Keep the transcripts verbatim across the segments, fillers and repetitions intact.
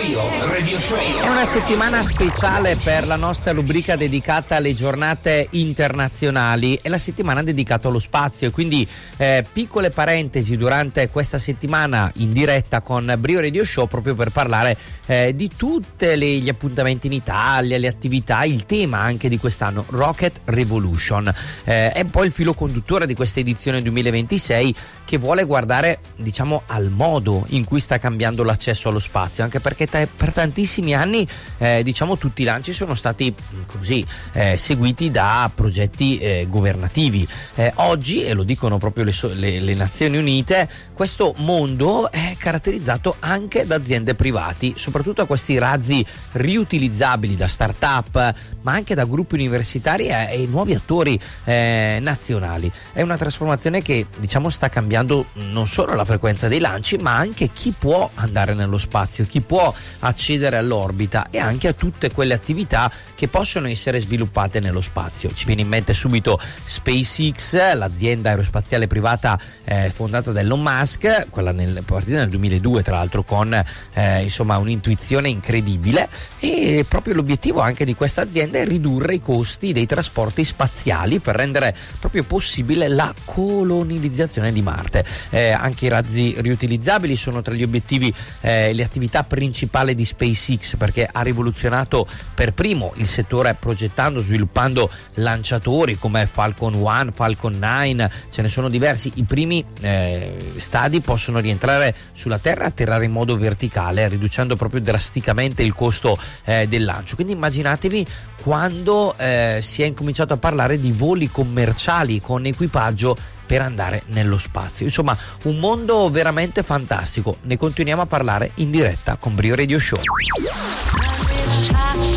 Brio Radio Show. È una settimana speciale per la nostra rubrica dedicata alle giornate internazionali. È la settimana dedicata allo spazio, quindi eh, piccole parentesi durante questa settimana in diretta con Brio Radio Show, proprio per parlare eh, di tutti gli appuntamenti in Italia, le attività, il tema anche di quest'anno, Rocket Revolution. Eh, è un po' il filo conduttore di questa edizione duemilaventisei, che vuole guardare, diciamo, al modo in cui sta cambiando l'accesso allo spazio, anche perché t- per tantissimi anni eh, diciamo tutti i lanci sono stati così eh, seguiti da progetti eh, governativi. Eh, oggi, e lo dicono proprio le, so- le, le Nazioni Unite, questo mondo è caratterizzato anche da aziende privati, soprattutto a questi razzi riutilizzabili da start-up, ma anche da gruppi universitari e, e nuovi attori eh, nazionali. È una trasformazione che, diciamo, sta cambiando non solo la frequenza dei lanci, ma anche chi può andare nello spazio, chi può accedere all'orbita e anche a tutte quelle attività che possono essere sviluppate nello spazio. Ci viene in mente subito SpaceX, l'azienda aerospaziale privata eh, fondata da Elon Musk, quella nel, partita nel duemiladue, tra l'altro, con eh, insomma un'intuizione incredibile, e proprio l'obiettivo anche di questa azienda è ridurre i costi dei trasporti spaziali per rendere proprio possibile la colonizzazione di Marte. Eh, anche i razzi riutilizzabili sono tra gli obiettivi, eh, le attività principali di SpaceX, perché ha rivoluzionato per primo il settore progettando, sviluppando lanciatori come Falcon uno, Falcon nove, ce ne sono diversi. I primi eh, stadi possono rientrare sulla Terra e atterrare in modo verticale, riducendo proprio drasticamente il costo eh, del lancio. Quindi immaginatevi quando eh, si è incominciato a parlare di voli commerciali con equipaggio per andare nello spazio. Insomma, un mondo veramente fantastico. Ne continuiamo a parlare in diretta con Brio Radio Show.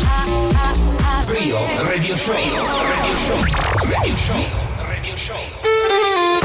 Brio Radio Show. Radio Show. Radio Show. Radio Show.